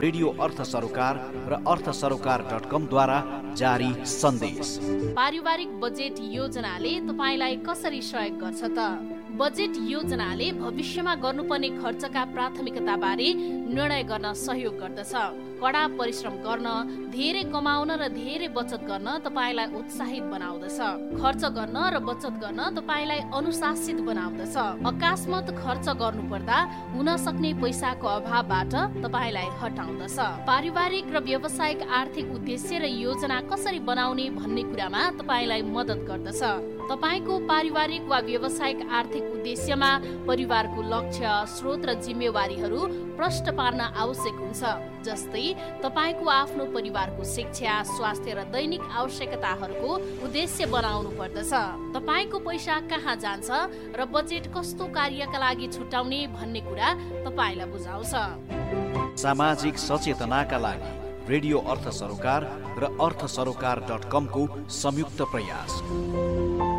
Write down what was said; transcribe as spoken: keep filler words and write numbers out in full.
Radio अर्थ सरोकार र अर्थ सरोकार डट कमद्वारा जारी सन्देश। पारिवारिक बजेट योजनाले तपाईलाई कसरी सहयोग गर्छ त? बजेट योजनाले भविष्यमा गर्नुपर्ने खर्चका प्राथमिकता बारे निर्णय गर्न सहयोग गर्दछ। कडा परिश्रम गर्न, धेरै कमाउन र धेरै बचत गर्न तपाईलाई उत्साहित बनाउँदछ। खर्च गर्न र बचत गर्न तपाईलाई अनुशासित बनाउँदछ। अकस्मात खर्च गर्नुपर्दा हुन सक्ने पैसाको अभावबाट तपाईलाई हटाउँदछ। पारिवारिक र व्यावसायिक आर्थिक उद्देश्य र योजना कसरी बनाउने भन्ने कुरामा तपाईलाई मद्दत गर्दछ। तपाईको पारिवारिक वा व्यावसायिक आर्थिक उद्देश्यमा परिवारको लक्ष्य, स्रोत र जिम्मेवारीहरू प्रष्ट पार्न आवश्यक हुन्छ। जस्तै तपाईको आफ्नो परिवारको शिक्षा, स्वास्थ्य र दैनिक आवश्यकताहरूको उद्देश्य बनाउनु पर्दछ। तपाईको पैसा कहाँ जान्छ र बजेट कस्तो कार्यका लागि छुटाउने भन्ने कुरा तपाईलाई बुझाउँछ। सामाजिक सचेतनाका लागि रेडियो अर्थ सरोकार र अर्थ सरोकार डट कमको संयुक्त प्रयास।